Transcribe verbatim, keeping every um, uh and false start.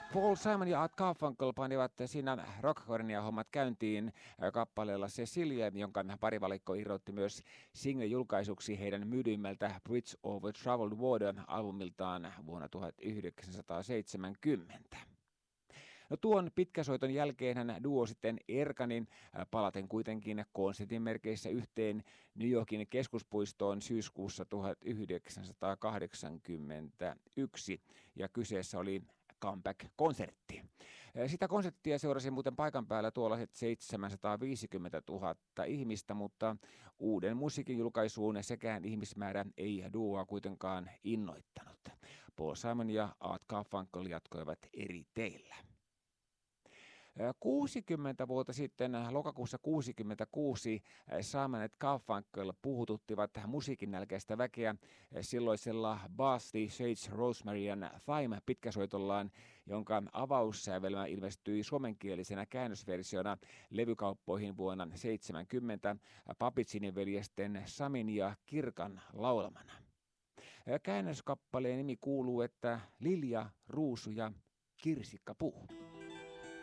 Paul Simon ja Art Garfunkel panivat siinä Rockcornia hommat käyntiin kappaleella Cecilia, jonka parivalikko irrotti myös single-julkaisuksi heidän myydyimmältä Bridge over Troubled Water-albumiltaan vuonna tuhatyhdeksänsataaseitsemänkymmentä. No tuon pitkäsoiton jälkeen hän duo sitten Erkanin palaten kuitenkin konsertin merkeissä yhteen New Yorkin keskuspuistoon syyskuussa tuhatyhdeksänsataakahdeksankymmentäyksi ja kyseessä oli comeback-konsertti. Sitä konserttia seurasi muuten paikan päällä tuollaiset seitsemänsataaviisikymmentätuhatta ihmistä, mutta uuden musiikin julkaisuun sekään ihmismäärä ei duoa kuitenkaan innoittanut. Paul Simon ja Art Garfunkel jatkoivat eri teillä. kuusikymmentä vuotta sitten, lokakuussa kuusikymmentäkuusi, Simon et Garfunkel puhututtivat musiikin nälkäistä väkeä silloisella Basti Shades Rosemary and Thyme pitkäsoitollaan, jonka avaussävelmä ilmestyi suomenkielisenä käännösversiona levykauppoihin vuonna seitsemänkymmentä Papitsinin veljesten Samin ja Kirkan laulamana. Käännöskappaleen nimi kuuluu, että Lilja, ruusu ja kirsikkapuu.